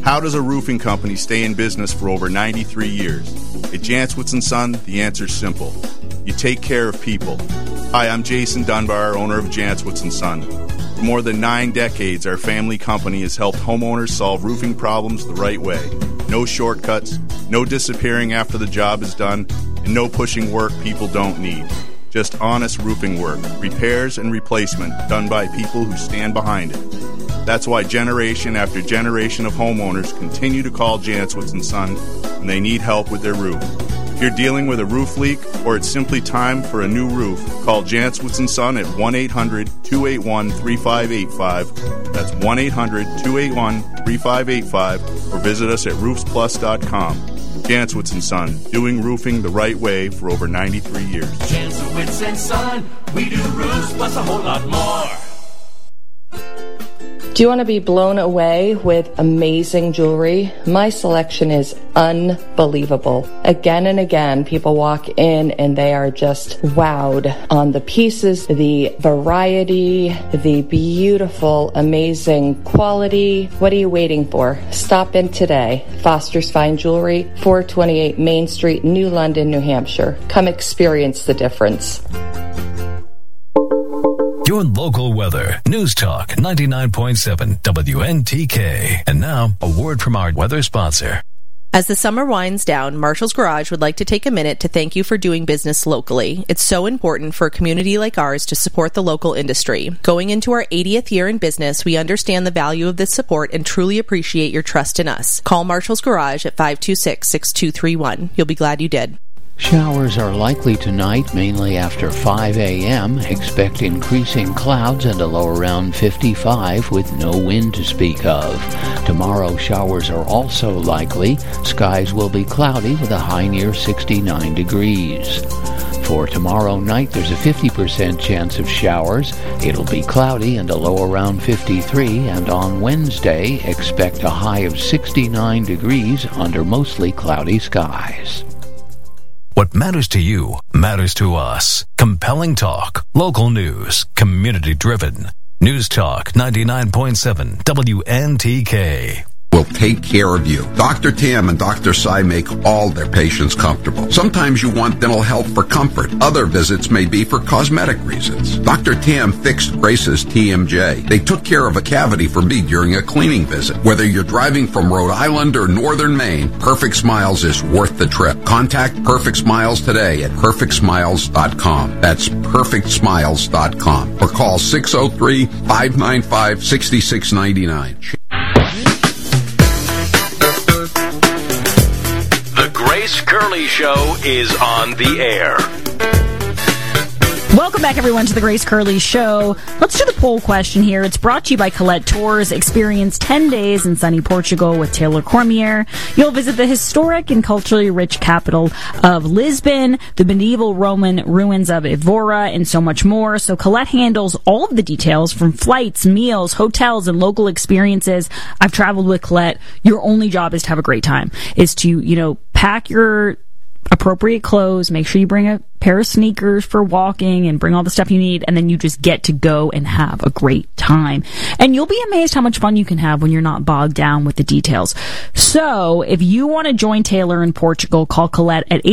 How does a roofing company stay in business for over 93 years? At Jantzwitz & Son, the answer's simple. You take care of people. Hi, I'm Jason Dunbar, owner of Jantzwitz & Son. For more than 9 decades, our family company has helped homeowners solve roofing problems the right way. No shortcuts, no disappearing after the job is done, and no pushing work people don't need. Just honest roofing work, repairs and replacement done by people who stand behind it. That's why generation after generation of homeowners continue to call Jantzwitz & Son when they need help with their roof. If you're dealing with a roof leak or it's simply time for a new roof, call Jantzwitz & Son at 1-800-281-3585. That's 1-800-281-3585 or visit us at roofsplus.com. Jantzwitz & Son, doing roofing the right way for over 93 years. Jantzwitz & Son, we do roofs plus a whole lot more. Do you want to be blown away with amazing jewelry? My selection is unbelievable. Again and again, people walk in and they are just wowed on the pieces, the variety, the beautiful, amazing quality. What are you waiting for? Stop in today. Foster's Fine Jewelry, 428 Main Street, New London, New Hampshire. Come experience the difference. Your local weather. News Talk 99.7 WNTK. And now, a word from our weather sponsor. As the summer winds down, Marshall's Garage would like to take a minute to thank you for doing business locally. It's so important for a community like ours to support the local industry. Going into our 80th year in business, we understand the value of this support and truly appreciate your trust in us. Call Marshall's Garage at 526-6231. You'll be glad you did. Showers are likely tonight, mainly after 5 a.m. Expect increasing clouds and a low around 55 with no wind to speak of. Tomorrow, showers are also likely. Skies will be cloudy with a high near 69 degrees. For tomorrow night, there's a 50% chance of showers. It'll be cloudy and a low around 53. And on Wednesday, expect a high of 69 degrees under mostly cloudy skies. What matters to you matters to us. Compelling talk, local news, community-driven. News Talk 99.7 WNTK. Will take care of you. Dr. Tam and Dr. Sai make all their patients comfortable. Sometimes you want dental help for comfort. Other visits may be for cosmetic reasons. Dr. Tam fixed Grace's TMJ. They took care of a cavity for me during a cleaning visit. Whether you're driving from Rhode Island or Northern Maine, Perfect Smiles is worth the trip. Contact Perfect Smiles today at perfectsmiles.com. That's perfectsmiles.com. Or call 603-595-6699. Grace Curley Show is on the air. Welcome back, everyone, to the Grace Curley Show. Let's do the poll question here. It's brought to you by Colette Tours. Experience 10 days in sunny Portugal with Taylor Cormier. You'll visit the historic and culturally rich capital of Lisbon, the medieval Roman ruins of Evora, and so much more. So Colette handles all of the details from flights, meals, hotels, and local experiences. I've traveled with Colette. Your only job is to have a great time, is to, pack your appropriate clothes, make sure you bring a pair of sneakers for walking and bring all the stuff you need, and then you just get to go and have a great time. And you'll be amazed how much fun you can have when you're not bogged down with the details. So if you want to join Taylor in Portugal, call Colette at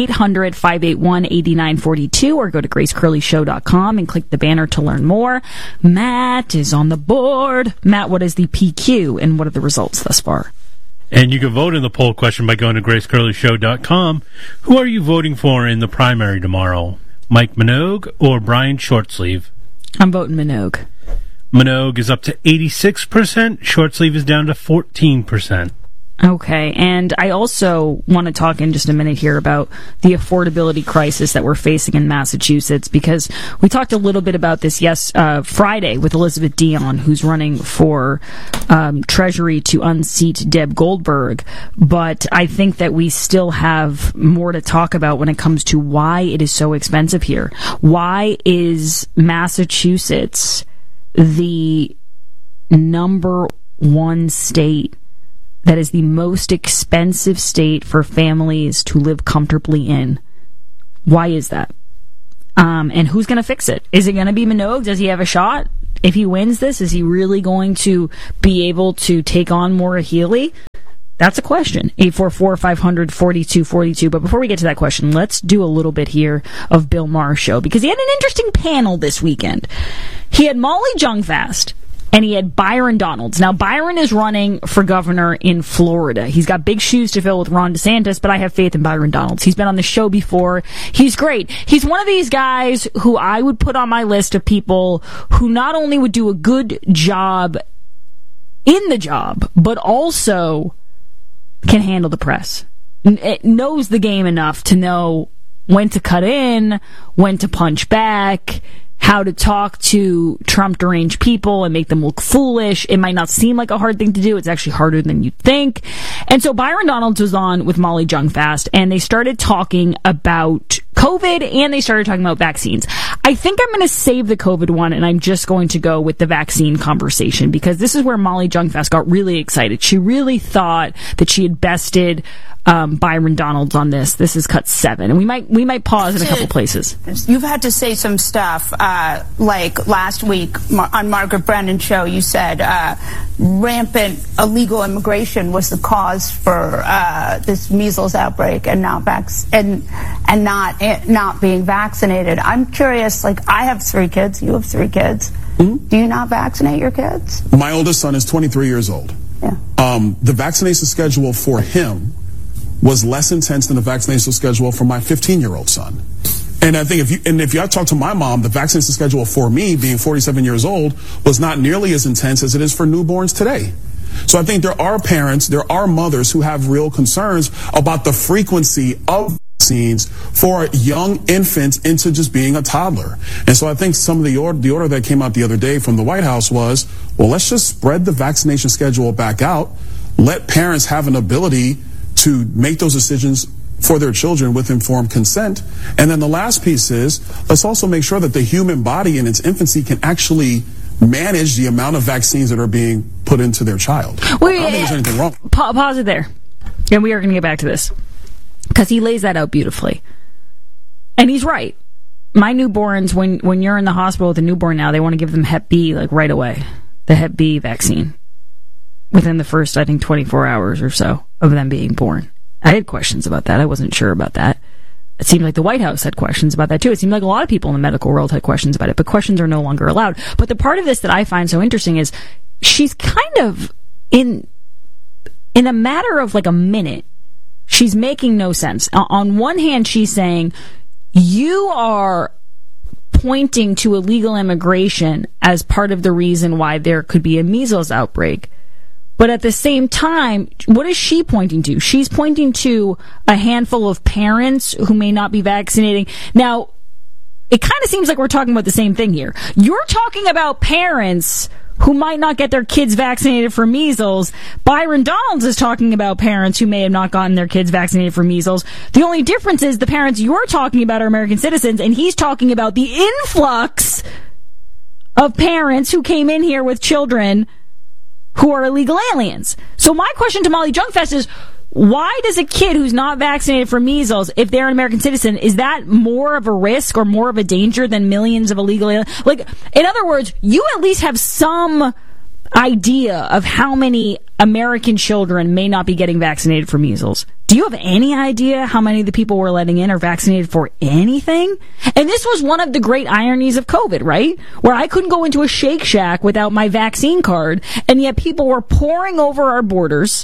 800-581-8942 or go to gracecurleyshow.com and click the banner to learn more. Matt is on the board. Matt, what is the PQ and what are the results thus far? And you can vote in the poll question by going to gracecurleyshow.com. Who are you voting for in the primary tomorrow? Mike Minogue or Brian Shortsleeve? I'm voting Minogue. Minogue is up to 86%. Shortsleeve is down to 14%. Okay, and I also want to talk in just a minute here about the affordability crisis that we're facing in Massachusetts, because we talked a little bit about this Friday with Elizabeth Dion, who's running for Treasury to unseat Deb Goldberg. But I think that we still have more to talk about when it comes to why it is so expensive here. Why is Massachusetts the number one state that is the most expensive state for families to live comfortably in? Why is that? And who's going to fix it? Is it going to be Minogue? Does he have a shot? If he wins this, is he really going to be able to take on Maura Healey? That's a question. 844-500-4242. But before we get to that question, let's do a little bit here of Bill Maher's show, because he had an interesting panel this weekend. He had Molly Jong-Fast, and he had Byron Donalds. Now, Byron is running for governor in Florida. He's got big shoes to fill with Ron DeSantis, but I have faith in Byron Donalds. He's been on the show before. He's great. He's one of these guys who I would put on my list of people who not only would do a good job in the job, but also can handle the press. It knows the game enough to know when to cut in, when to punch back, how to talk to Trump deranged people and make them look foolish. It might not seem like a hard thing to do. It's actually harder than you think. And so Byron Donalds was on with Molly Jong-Fast, and they started talking about COVID, and they started talking about vaccines. I think I'm going to save the COVID one, and I'm just going to go with the vaccine conversation, because this is where Molly Jong-Fast got really excited. She really thought that she had bested Byron Donalds on this. This is cut 7, and we might pause in a couple places. You've had to say some stuff, like last week on Margaret Brennan's show. You said rampant illegal immigration was the cause for this measles outbreak, and not being vaccinated. I'm curious. Like, I have 3 kids. You have 3 kids. Mm-hmm. Do you not vaccinate your kids? My oldest son is 23 years old. Yeah. The vaccination schedule for him was less intense than the vaccination schedule for my 15-year-old son. And I think if you talk to my mom, the vaccination schedule for me, being 47 years old, was not nearly as intense as it is for newborns today. So I think there are parents, there are mothers who have real concerns about the frequency of vaccines for young infants into just being a toddler. And so I think some of the order that came out the other day from the White House was, well, let's just spread the vaccination schedule back out, let parents have an ability to make those decisions for their children with informed consent. And then the last piece is, let's also make sure that the human body in its infancy can actually manage the amount of vaccines that are being put into their child. Wait, I don't think there's anything wrong. Pause it there. And we are going to get back to this, because he lays that out beautifully. And he's right. My newborns, when you're in the hospital with a newborn now, they want to give them Hep B like right away. The Hep B vaccine. Within the first, I think, 24 hours or so of them being born. I had questions about that. I wasn't sure about that. It seemed like the White House had questions about that too. It seemed like a lot of people in the medical world had questions about it, but questions are no longer allowed. But the part of this that I find so interesting is she's kind of in a matter of like a minute, she's making no sense. On one hand, she's saying, you are pointing to illegal immigration as part of the reason why there could be a measles outbreak. But at the same time, what is she pointing to? She's pointing to a handful of parents who may not be vaccinating. Now, it kind of seems like we're talking about the same thing here. You're talking about parents who might not get their kids vaccinated for measles. Byron Donalds is talking about parents who may have not gotten their kids vaccinated for measles. The only difference is the parents you're talking about are American citizens, and he's talking about the influx of parents who came in here with children who are illegal aliens. So my question to Molly Jong-Fast is, why does a kid who's not vaccinated for measles, if they're an American citizen, is that more of a risk or more of a danger than millions of illegal aliens? Like, in other words, you at least have some idea of how many American children may not be getting vaccinated for measles. Do you have any idea how many of the people we're letting in are vaccinated for anything? And this was one of the great ironies of COVID, right? Where I couldn't go into a Shake Shack without my vaccine card, and yet people were pouring over our borders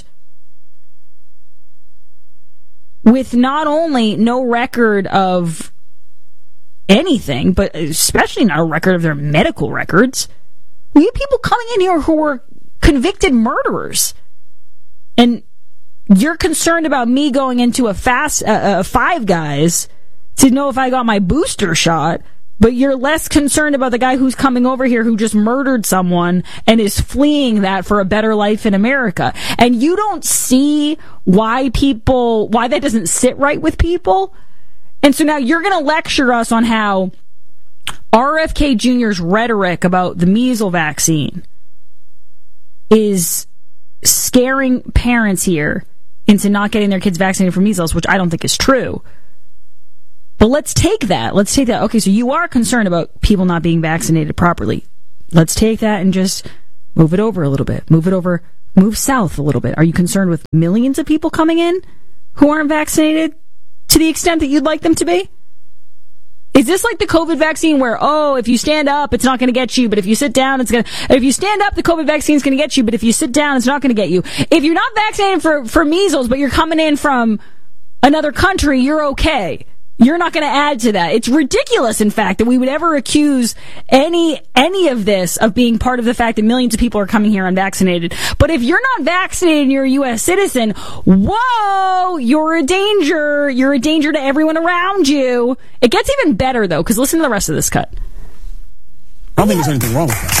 with not only no record of anything, but especially not a record of their medical records. We have people coming in here who were convicted murderers. And you're concerned about me going into a Five Guys to know if I got my booster shot, but you're less concerned about the guy who's coming over here who just murdered someone and is fleeing that for a better life in America. And you don't see why that doesn't sit right with people. And so now you're going to lecture us on how RFK Jr.'s rhetoric about the measles vaccine is scaring parents here into not getting their kids vaccinated for measles, which I don't think is true. But let's take that. Okay, so you are concerned about people not being vaccinated properly. Let's take that and just move it over a little bit. Move it over move south a little bit. Are you concerned with millions of people coming in who aren't vaccinated to the extent that you'd like them to be? Is this like the COVID vaccine where, if you stand up, it's not going to get you, but if you sit down, if you stand up, the COVID vaccine's going to get you, but if you sit down, it's not going to get you. If you're not vaccinated for measles, but you're coming in from another country, you're okay. You're not going to add to that. It's ridiculous, in fact, that we would ever accuse any of this of being part of the fact that millions of people are coming here unvaccinated. But if you're not vaccinated and you're a U.S. citizen, whoa, you're a danger. You're a danger to everyone around you. It gets even better, though, because listen to the rest of this cut. I don't think there's anything wrong with that.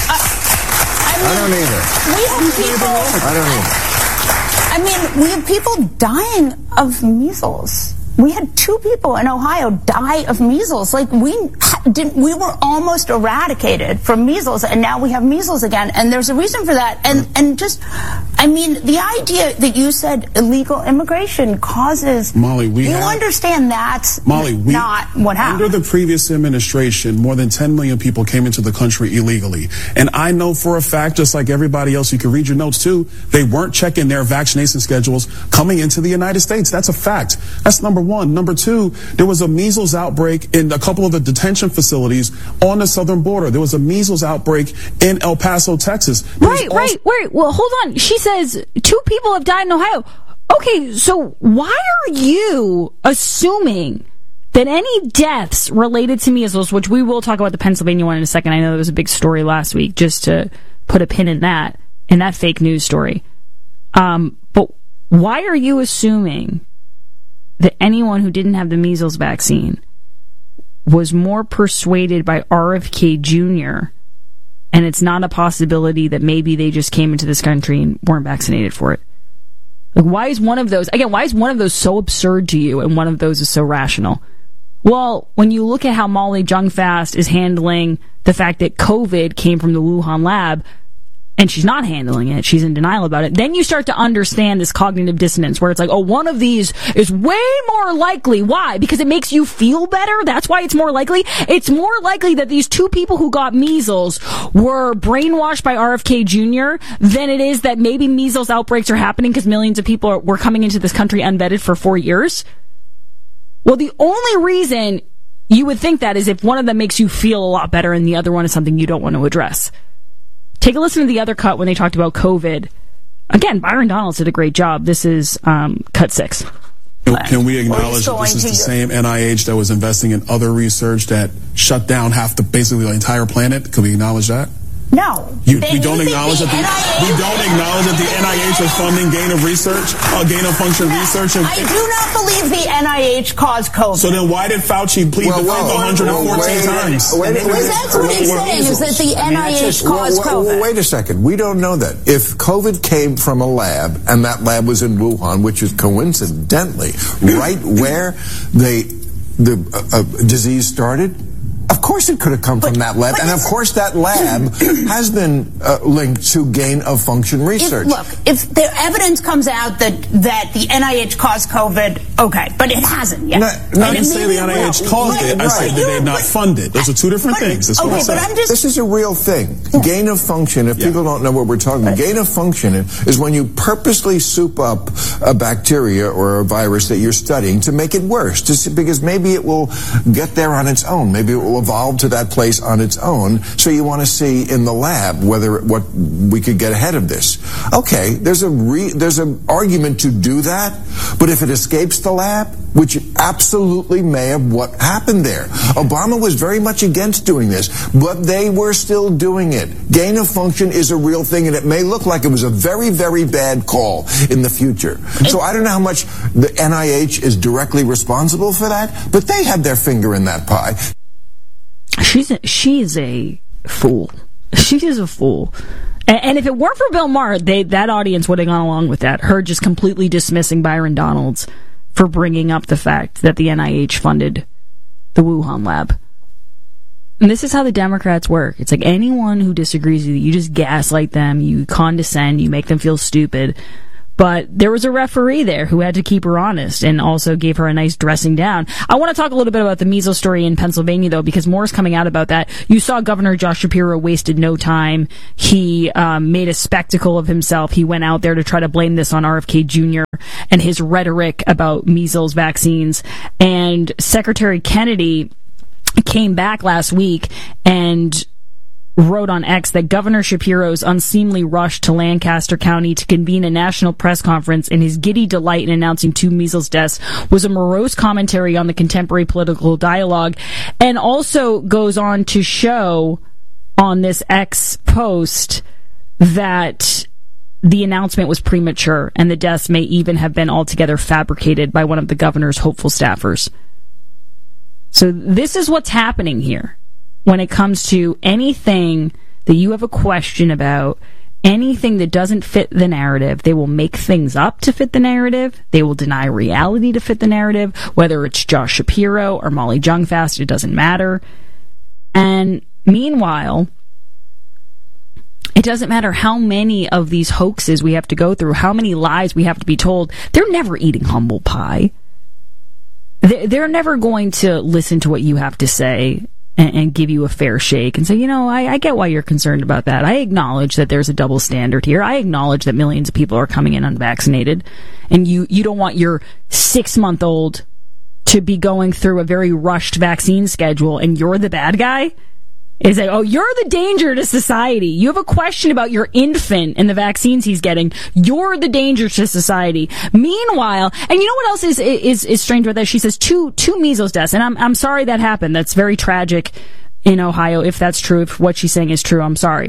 I don't either. We have people dying of measles. We had 2 people in Ohio die of measles. Like, we were almost eradicated from measles, and now we have measles again. And there's a reason for that. And just, the idea that you said illegal immigration causes... Molly, understand that's not what happened. Under the previous administration, more than 10 million people came into the country illegally. And I know for a fact, just like everybody else, you can read your notes too, they weren't checking their vaccination schedules coming into the United States. That's a fact. That's number one. Number two, there was a measles outbreak in a couple of the detention facilities on the southern border. There was a measles outbreak in El Paso, Texas. Right. Well, hold on. She says 2 people have died in Ohio. Okay, so why are you assuming that any deaths related to measles, which we will talk about the Pennsylvania one in a second. I know there was a big story last week, just to put a pin in that fake news story. But why are you assuming that anyone who didn't have the measles vaccine was more persuaded by RFK Jr., and it's not a possibility that maybe they just came into this country and weren't vaccinated for it? Like, why is one of those so absurd to you and one of those is so rational? Well, when you look at how Molly Jong-Fast is handling the fact that COVID came from the Wuhan lab, and she's not handling it, she's in denial about it, then you start to understand this cognitive dissonance where it's like, one of these is way more likely. Why? Because it makes you feel better? That's why it's more likely? It's more likely that these 2 people who got measles were brainwashed by RFK Jr. than it is that maybe measles outbreaks are happening because millions of people were coming into this country unvetted for 4 years. Well, the only reason you would think that is if one of them makes you feel a lot better and the other one is something you don't want to address. Take a listen to the other cut when they talked about COVID. Again, Byron Donalds did a great job. This is cut 6. Can we acknowledge that this is the same NIH that was investing in other research that shut down basically the entire planet? Can we acknowledge that? No. We don't acknowledge that the NIH is funding gain of function research. I do not believe the NIH caused COVID. So then why did Fauci plead the fifth 114 times? Because that's what he's saying, is that the NIH caused COVID. Wait a second. We don't know that. If COVID came from a lab, and that lab was in Wuhan, which is coincidentally right where the disease started, of course it could have come from that lab, and of course that lab has been linked to gain-of-function research. If the evidence comes out that the NIH caused COVID, okay, but it hasn't yet. I didn't say the NIH caused it. I said that they did not fund it. Those are 2 different things. That's what I said. This is a real thing. Gain-of-function, if people don't know what we're talking about, gain-of-function is when you purposely soup up a bacteria or a virus that you're studying to make it worse, because maybe it will get there on its own. Maybe it will evolve to that place on its own, so you want to see in the lab what we could get ahead of this. Okay, there's an argument to do that, but if it escapes the lab, which absolutely may have what happened there. Obama was very much against doing this, but they were still doing it. Gain of function is a real thing, and it may look like it was a very, very bad call in the future. So I don't know how much the NIH is directly responsible for that, but they had their finger in that pie. She's a fool. She is a fool. And if it weren't for Bill Maher, that audience would have gone along with that. Her just completely dismissing Byron Donalds for bringing up the fact that the NIH funded the Wuhan lab. And this is how the Democrats work. It's like anyone who disagrees with you just gaslight them, you condescend, you make them feel stupid. But there was a referee there who had to keep her honest and also gave her a nice dressing down. I want to talk a little bit about the measles story in Pennsylvania, though, because more is coming out about that. You saw Governor Josh Shapiro wasted no time. He made a spectacle of himself. He went out there to try to blame this on RFK Jr. and his rhetoric about measles vaccines. And Secretary Kennedy came back last week and wrote on X that Governor Shapiro's unseemly rush to Lancaster County to convene a national press conference and his giddy delight in announcing 2 measles deaths was a morose commentary on the contemporary political dialogue, and also goes on to show on this X post that the announcement was premature and the deaths may even have been altogether fabricated by one of the governor's hopeful staffers. So this is what's happening here. When it comes to anything that you have a question about, anything that doesn't fit the narrative, they will make things up to fit the narrative. They will deny reality to fit the narrative. Whether it's Josh Shapiro or Molly Jong-Fast, it doesn't matter. And meanwhile, it doesn't matter how many of these hoaxes we have to go through, how many lies we have to be told. They're never eating humble pie. They're never going to listen to what you have to say and give you a fair shake and say, you know, I get why you're concerned about that. I acknowledge that there's a double standard here. I acknowledge that millions of people are coming in unvaccinated, and you don't want your 6-month-old to be going through a very rushed vaccine schedule, and you're the bad guy. Is like, oh, you're the danger to society. You have a question about your infant and the vaccines he's getting. You're the danger to society. Meanwhile, and you know what else is strange about that? She says two measles deaths, and I'm sorry that happened. That's very tragic in Ohio. If that's true, if what she's saying is true, I'm sorry.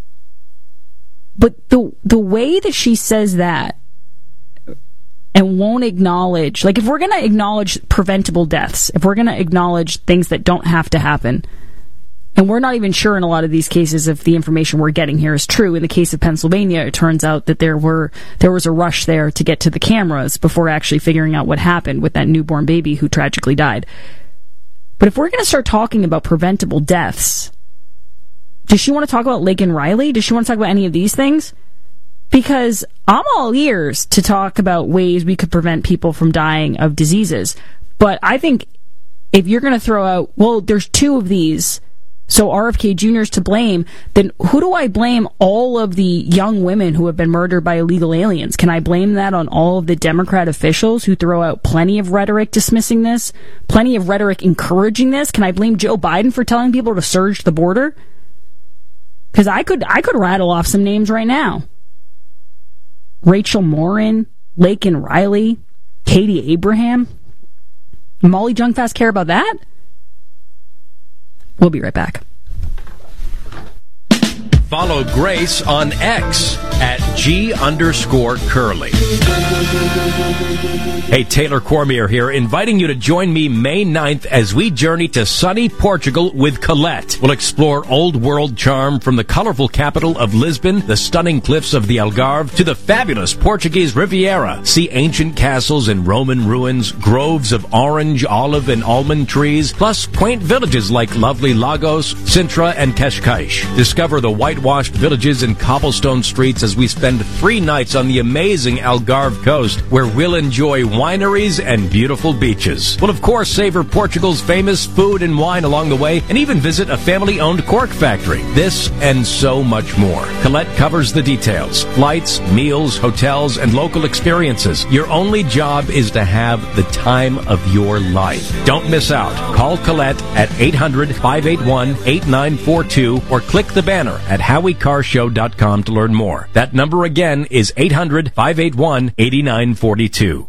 But the way that she says that and won't acknowledge, like, if we're going to acknowledge preventable deaths, if we're going to acknowledge things that don't have to happen, and we're not even sure in a lot of these cases if the information we're getting here is true. In the case of Pennsylvania, it turns out that there was a rush there to get to the cameras before actually figuring out what happened with that newborn baby who tragically died. But if we're going to start talking about preventable deaths, does she want to talk about Laken Riley? Does she want to talk about any of these things? Because I'm all ears to talk about ways we could prevent people from dying of diseases. But I think if you're going to throw out, well, there's 2 of these, so RFK Jr. is to blame, then who do I blame all of the young women who have been murdered by illegal aliens? Can I blame that on all of the Democrat officials who throw out plenty of rhetoric dismissing this, plenty of rhetoric encouraging this? Can I blame Joe Biden for telling people to surge the border? Because I could rattle off some names right now. Rachel Morin, Laken Riley, Katie Abraham. Molly Jong-Fast care about that? We'll be right back. Follow Grace on X at @G_Curly. Hey, Taylor Cormier here, inviting you to join me May 9th as we journey to sunny Portugal with Colette. We'll explore old world charm from the colorful capital of Lisbon, the stunning cliffs of the Algarve, to the fabulous Portuguese Riviera. See ancient castles and Roman ruins, groves of orange, olive, and almond trees, plus quaint villages like lovely Lagos, Sintra, and Cascais. Discover the whitewashed villages and cobblestone streets as we spend 3 nights on the amazing Algarve coast, where we'll enjoy wineries and beautiful beaches. We'll, of course, savor Portugal's famous food and wine along the way, and even visit a family-owned cork factory. This and so much more. Colette covers the details: flights, meals, hotels, and local experiences. Your only job is to have the time of your life. Don't miss out. Call Colette at 800-581-8942 or click the banner at HowieCarShow.com to learn more. That number again is 800-581-8942.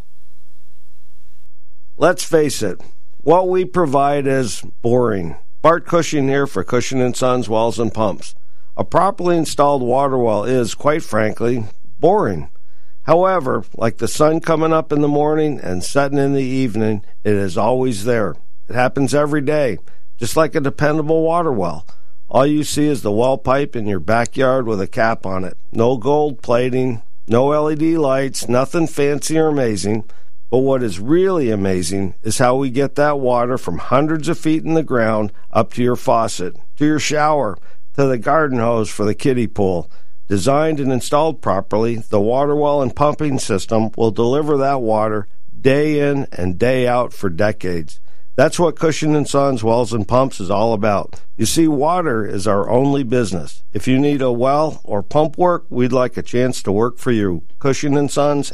Let's face it, what we provide is boring. Bart Cushing here for Cushing & Sons Wells and Pumps. A properly installed water well is, quite frankly, boring. However, like the sun coming up in the morning and setting in the evening, it is always there. It happens every day, just like a dependable water well. All you see is the well pipe in your backyard with a cap on it. No gold plating, no LED lights, nothing fancy or amazing. But what is really amazing is how we get that water from hundreds of feet in the ground up to your faucet, to your shower, to the garden hose for the kiddie pool. Designed and installed properly, the water well and pumping system will deliver that water day in and day out for decades. That's what Cushing & Sons Wells and Pumps is all about. You see, water is our only business. If you need a well or pump work, we'd like a chance to work for you. Cushing & Sons,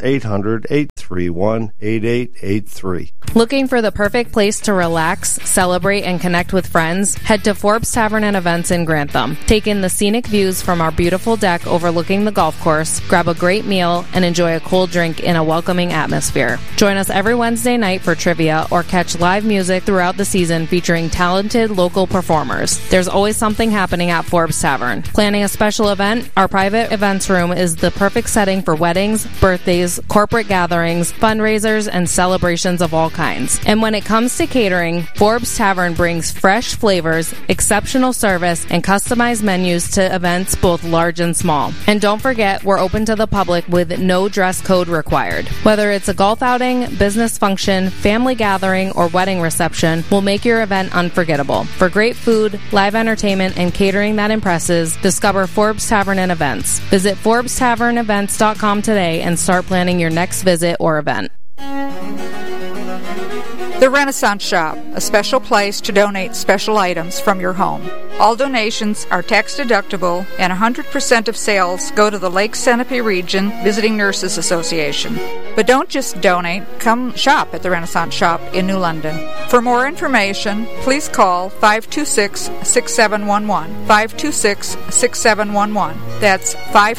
800-831-8883. Looking for the perfect place to relax, celebrate, and connect with friends? Head to Forbes Tavern and Events in Grantham. Take in the scenic views from our beautiful deck overlooking the golf course, grab a great meal, and enjoy a cold drink in a welcoming atmosphere. Join us every Wednesday night for trivia or catch live music throughout the season featuring talented local performers. There's always something happening at Forbes Tavern. Planning a special event? Our private events room is the perfect setting for weddings, birthdays, corporate gatherings, fundraisers, and celebrations of all kinds. And when it comes to catering, Forbes Tavern brings fresh flavors, exceptional service, and customized menus to events both large and small. And don't forget, we're open to the public with no dress code required. Whether it's a golf outing, business function, family gathering, or wedding reception, we'll make your event unforgettable. For great food, live entertainment, and catering that impresses, discover Forbes Tavern and Events. Visit ForbesTavernEvents.com today and start planning your next visit or event. The Renaissance Shop, a special place to donate special items from your home. All donations are tax deductible and 100% of sales go to the Lake Centipede Region Visiting Nurses Association. But don't just donate, come shop at the Renaissance Shop in New London. For more information, please call 526-6711. 526-6711. That's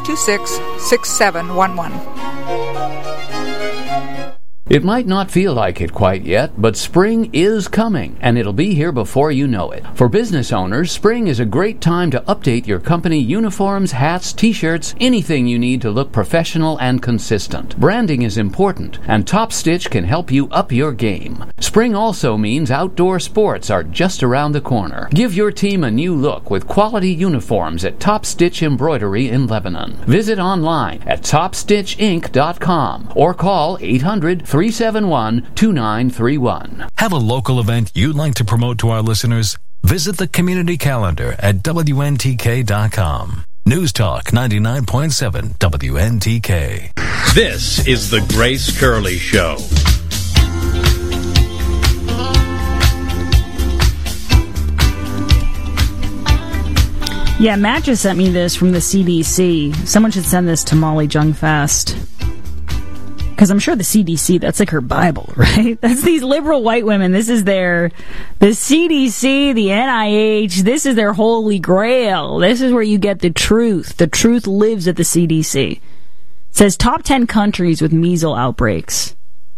526-6711. It might not feel like it quite yet, but spring is coming, and it'll be here before you know it. For business owners, spring is a great time to update your company uniforms, hats, t-shirts, anything you need to look professional and consistent. Branding is important, and Top Stitch can help you up your game. Spring also means outdoor sports are just around the corner. Give your team a new look with quality uniforms at Top Stitch Embroidery in Lebanon. Visit online at TopStitchInc.com or call 800-371-2931. Have a local event you'd like to promote to our listeners? Visit the community calendar at WNTK.com. News Talk 99.7 WNTK. This is the Grace Curley Show. Yeah, Matt just sent me this from the CDC. Someone should send this to Molly Jungfast. Because I'm sure the CDC, that's like her Bible, right? That's these liberal white women. This is the CDC, the NIH, this is their holy grail. This is where you get the truth. The truth lives at the CDC. It says top 10 countries with measles outbreaks.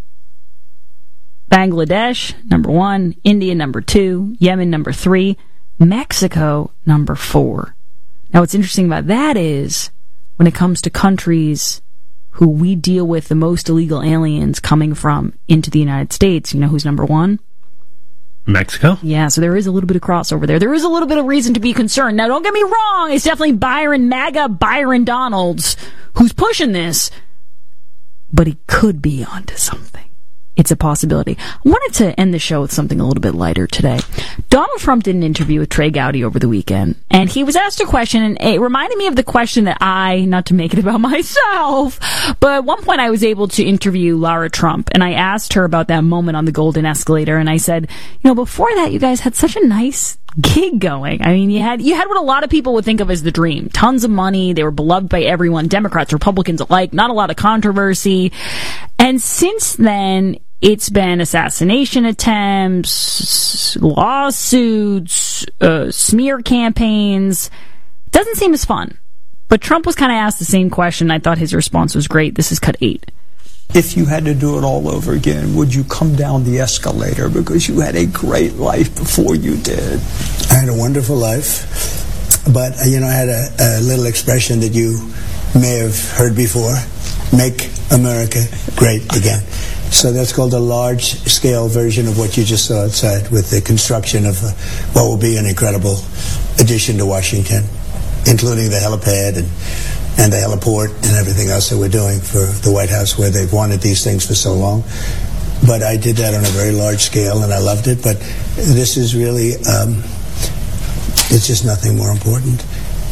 Bangladesh, number 1. India, number 2. Yemen, number 3. Mexico, number 4. Now, what's interesting about that is when it comes to countries who we deal with the most illegal aliens coming from into the United States, you know who's number 1? Mexico? Yeah, so there is a little bit of crossover there. There is a little bit of reason to be concerned. Now, don't get me wrong, it's definitely MAGA Byron Donalds who's pushing this, but he could be onto something. It's a possibility. I wanted to end the show with something a little bit lighter today. Donald Trump did an interview with Trey Gowdy over the weekend, and he was asked a question, and it reminded me of the question that not to make it about myself, but at one point I was able to interview Lara Trump, and I asked her about that moment on the Golden Escalator, and I said, before that, you guys had such a nice gig going. I mean, you had what a lot of people would think of as the dream. Tons of money. They were beloved by everyone, Democrats, Republicans alike, not a lot of controversy. And since then, it's been assassination attempts, lawsuits, smear campaigns. It doesn't seem as fun. But Trump was kind of asked the same question. I thought his response was great. This is cut 8. If you had to do it all over again, would you come down the escalator because you had a great life before you did? I had a wonderful life, but I had a little expression that you may have heard before: make America great again. So that's called a large-scale version of what you just saw outside, with the construction of what will be an incredible addition to Washington, including the helipad and the heliport and everything else that we're doing for the White House, where they've wanted these things for so long. But I did that on a very large scale, and I loved it. But this is really, it's just nothing more important.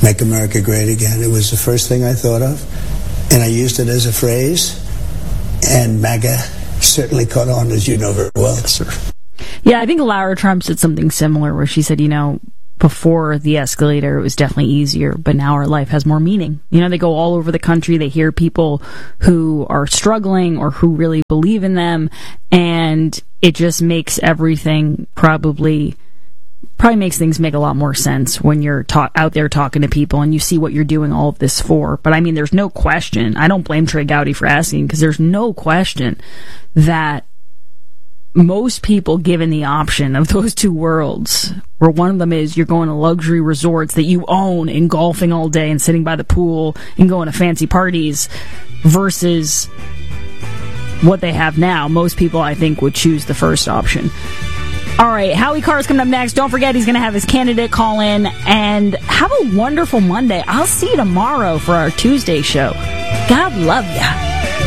make America great again. It was the first thing I thought of, and I used it as a phrase, and MAGA certainly caught on, as you know very well, sir. Yeah, I think Lara Trump said something similar where she said, before the escalator, it was definitely easier, but now our life has more meaning. They go all over the country, they hear people who are struggling or who really believe in them, and it just makes everything probably makes things make a lot more sense when you're out there talking to people and you see what you're doing all of this for. But there's no question, I don't blame Trey Gowdy for asking, because there's no question that most people given the option of those two worlds, where one of them is you're going to luxury resorts that you own and golfing all day and sitting by the pool and going to fancy parties, versus what they have now, most people, I think, would choose the first option. All right, Howie Carr is coming up next. Don't forget, he's going to have his candidate call in. And have a wonderful Monday. I'll see you tomorrow for our Tuesday show. God love ya.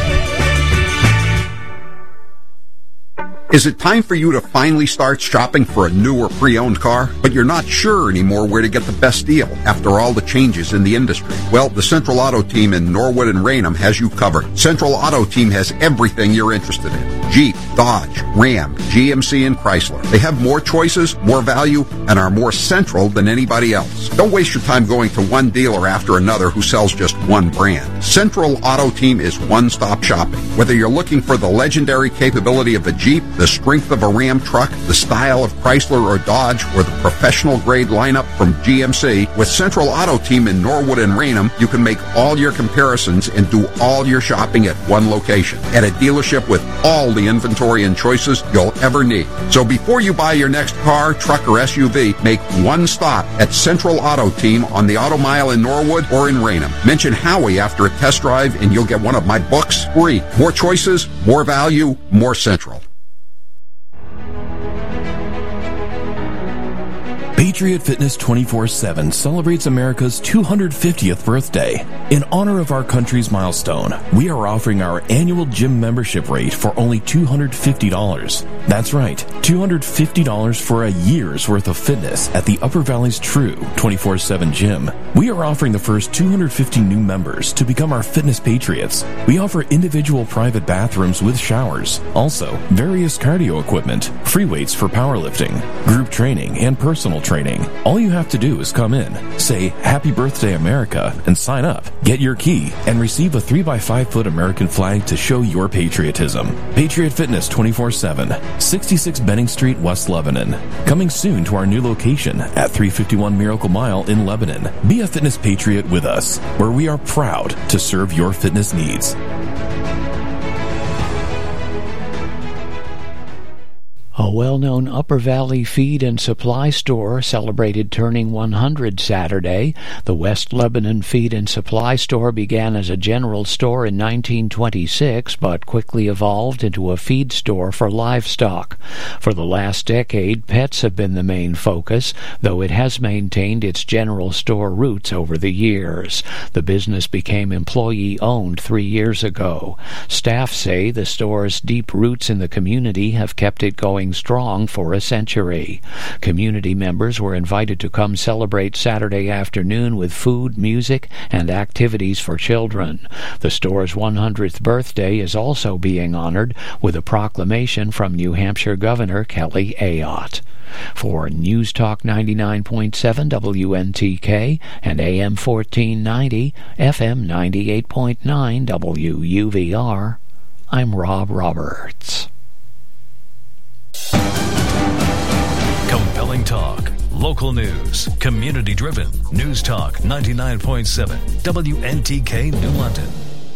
Is it time for you to finally start shopping for a new or pre-owned car, but you're not sure anymore where to get the best deal after all the changes in the industry? Well, the Central Auto Team in Norwood and Raynham has you covered. Central Auto Team has everything you're interested in. Jeep, Dodge, Ram, GMC, and Chrysler. They have more choices, more value, and are more central than anybody else. Don't waste your time going to one dealer after another who sells just one brand. Central Auto Team is one-stop shopping. Whether you're looking for the legendary capability of a Jeep, the strength of a Ram truck, the style of Chrysler or Dodge, or the professional-grade lineup from GMC, with Central Auto Team in Norwood and Raynham, you can make all your comparisons and do all your shopping at one location, at a dealership with all the inventory and choices you'll ever need. So before you buy your next car, truck, or SUV, make one stop at Central Auto Team on the Auto Mile in Norwood or in Raynham. Mention Howie after a test drive and you'll get one of my books free. More choices, more value, more Central. Patriot Fitness 24/7 celebrates America's 250th birthday. In honor of our country's milestone, we are offering our annual gym membership rate for only $250. That's right, $250 for a year's worth of fitness at the Upper Valley's true 24/7 gym. We are offering the first 250 new members to become our fitness patriots. We offer individual private bathrooms with showers, also various cardio equipment, free weights for powerlifting, group training, and personal training. All you have to do is come in, say Happy Birthday America, and sign up. Get your key and receive a 3x5 foot American flag to show your patriotism. Patriot Fitness 24/7, 66 Benning Street, West Lebanon. Coming soon to our new location at 351 Miracle Mile in Lebanon. Be a fitness patriot with us, where we are proud to serve your fitness needs. A well-known Upper Valley feed and supply store celebrated turning 100 Saturday. The West Lebanon Feed and Supply Store began as a general store in 1926, but quickly evolved into a feed store for livestock. For the last decade, pets have been the main focus, though it has maintained its general store roots over the years. The business became employee-owned 3 years ago. Staff say the store's deep roots in the community have kept it going strong for a century. Community members were invited to come celebrate Saturday afternoon with food, music, and activities for children. The store's 100th birthday is also being honored with a proclamation from New Hampshire Governor Kelly Ayotte. For News Talk 99.7 WNTK and AM 1490, FM 98.9 WUVR, I'm Rob Roberts. Compelling talk, local news, community-driven. News Talk 99.7 WNTK New London.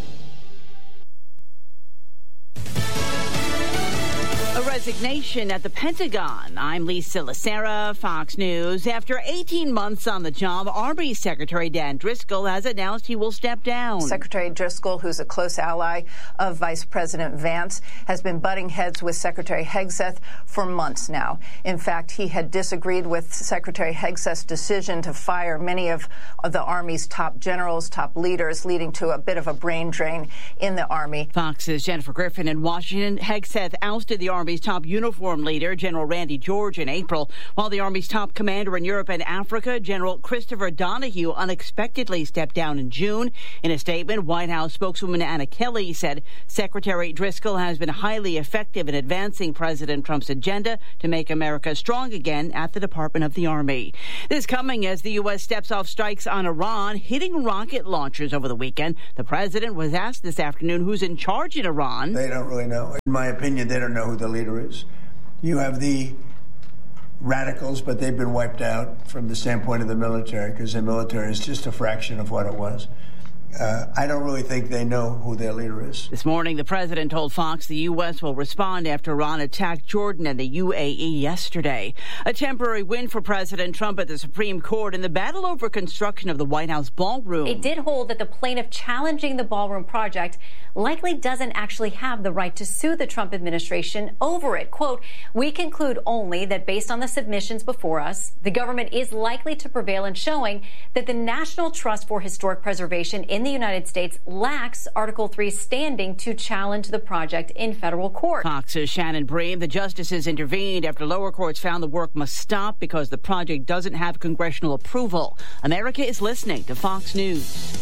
Resignation at the Pentagon. I'm Lisa Lacera, Fox News. After 18 months on the job, Army Secretary Dan Driscoll has announced he will step down. Secretary Driscoll, who's a close ally of Vice President Vance, has been butting heads with Secretary Hegseth for months now. In fact, he had disagreed with Secretary Hegseth's decision to fire many of the Army's top generals, top leaders, leading to a bit of a brain drain in the Army. Fox's Jennifer Griffin in Washington. Hegseth ousted the Army's top top uniform leader, General Randy George, in April, while the Army's top commander in Europe and Africa, General Christopher Donahue, unexpectedly stepped down in June. In a statement, White House spokeswoman Anna Kelly said Secretary Driscoll has been highly effective in advancing President Trump's agenda to make America strong again at the Department of the Army. This coming as the U.S. steps off strikes on Iran, hitting rocket launchers over the weekend. The president was asked this afternoon who's in charge in Iran. They don't really know. In my opinion, they don't know who the leader is. You have the radicals, but they've been wiped out from the standpoint of the military, because the military is just a fraction of what it was. I don't really think they know who their leader is. This morning, the president told Fox the U.S. will respond after Iran attacked Jordan and the UAE yesterday. A temporary win for President Trump at the Supreme Court in the battle over construction of the White House ballroom. It did hold that the plaintiff challenging the ballroom project likely doesn't actually have the right to sue the Trump administration over it. Quote, "We conclude only that based on the submissions before us, the government is likely to prevail in showing that the National Trust for Historic Preservation in the United States lacks Article 3 standing to challenge the project in federal court." Fox's Shannon Bream, the justices intervened after lower courts found the work must stop because the project doesn't have congressional approval. America is listening to Fox News.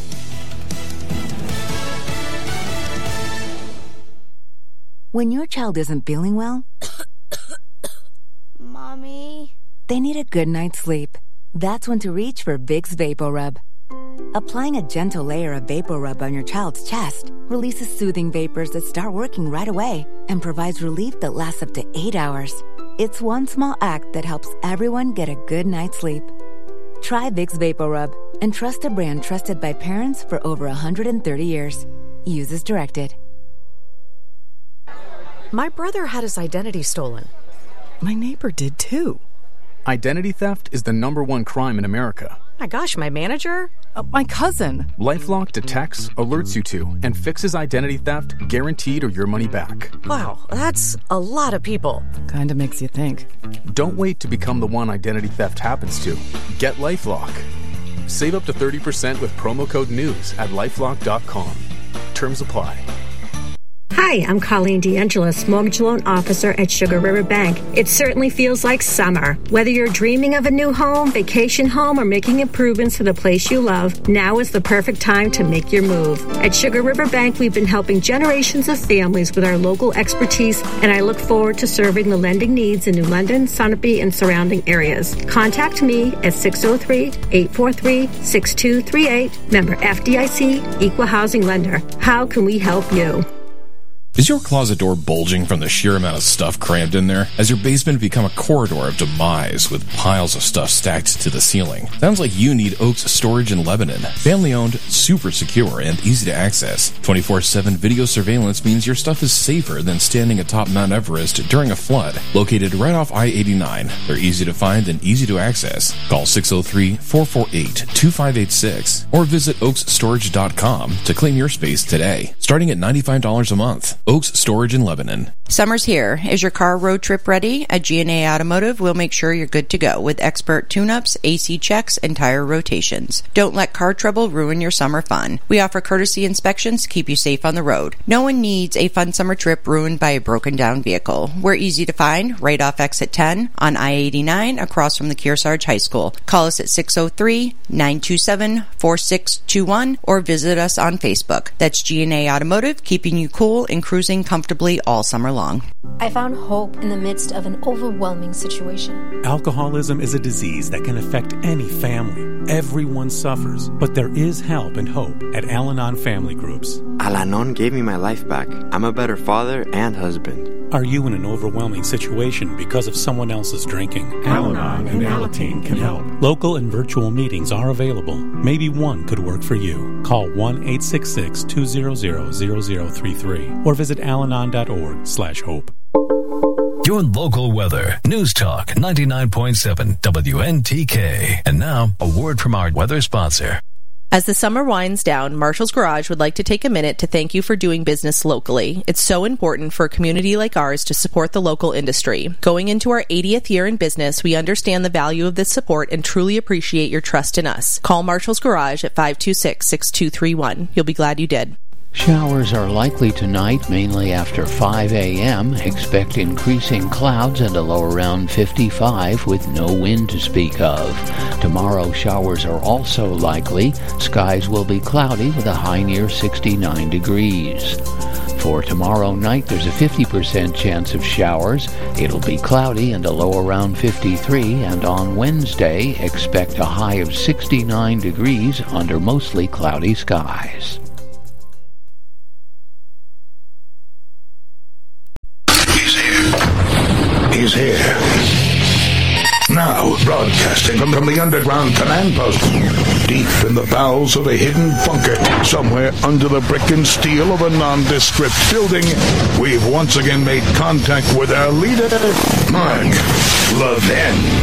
When your child isn't feeling well, Mommy, they need a good night's sleep. That's when to reach for Vicks VapoRub. Applying a gentle layer of VapoRub on your child's chest releases soothing vapors that start working right away and provides relief that lasts up to 8 hours. It's one small act that helps everyone get a good night's sleep. Try Vicks VapoRub and trust a brand trusted by parents for over 130 years. Use as directed. My brother had his identity stolen. My neighbor did too. Identity theft is the #1 crime in America. My gosh, my manager? My cousin. LifeLock detects, alerts you to, and fixes identity theft guaranteed or your money back. Wow, that's a lot of people. Kinda makes you think. Don't wait to become the one identity theft happens to. Get LifeLock. Save up to 30% with promo code NEWS at LifeLock.com. Terms apply. Hi, I'm Colleen DeAngelis, Mortgage Loan Officer at Sugar River Bank. It certainly feels like summer. Whether you're dreaming of a new home, vacation home, or making improvements to the place you love, now is the perfect time to make your move. At Sugar River Bank, we've been helping generations of families with our local expertise, and I look forward to serving the lending needs in New London, Sunapee, and surrounding areas. Contact me at 603-843-6238, member FDIC, Equal Housing Lender. How can we help you? Is your closet door bulging from the sheer amount of stuff crammed in there? Has your basement become a corridor of demise with piles of stuff stacked to the ceiling? Sounds like you need Oaks Storage in Lebanon. Family owned, super secure, and easy to access. 24/7 video surveillance means your stuff is safer than standing atop Mount Everest during a flood. Located right off I-89, they're easy to find and easy to access. Call 603-448-2586 or visit oaksstorage.com to claim your space today. Starting at $95 a month. Oaks Storage in Lebanon. Summer's here. Is your car road trip ready? At G&A Automotive, we'll make sure you're good to go with expert tune-ups, AC checks, and tire rotations. Don't let car trouble ruin your summer fun. We offer courtesy inspections to keep you safe on the road. No one needs a fun summer trip ruined by a broken-down vehicle. We're easy to find right off exit 10 on I-89 across from the Kearsarge High School. Call us at 603-927-4621 or visit us on Facebook. That's G&A Automotive, keeping you cool and cruising comfortably all summer long. I found hope in the midst of an overwhelming situation. Alcoholism is a disease that can affect any family. Everyone suffers, but there is help and hope at Al-Anon Family Groups. Al-Anon gave me my life back. I'm a better father and husband. Are you in an overwhelming situation because of someone else's drinking? Al-Anon and Alateen can help. Local and virtual meetings are available. Maybe one could work for you. Call 1-866-200-0033 or visit alanon.org/hope. Your local weather. News Talk 99.7 WNTK. And now, a word from our weather sponsor. As the summer winds down, Marshall's Garage would like to take a minute to thank you for doing business locally. It's so important for a community like ours to support the local industry. Going into our 80th year in business, we understand the value of this support and truly appreciate your trust in us. Call Marshall's Garage at 526-6231. You'll be glad you did. Showers are likely tonight, mainly after 5 a.m. Expect increasing clouds and a low around 55 with no wind to speak of. Tomorrow, showers are also likely. Skies will be cloudy with a high near 69 degrees. For tomorrow night, there's a 50% chance of showers. It'll be cloudy and a low around 53, and on Wednesday, expect a high of 69 degrees under mostly cloudy skies. He's here. Now, broadcasting from the underground command post, deep in the bowels of a hidden bunker, somewhere under the brick and steel of a nondescript building, we've once again made contact with our leader, Mark Levin.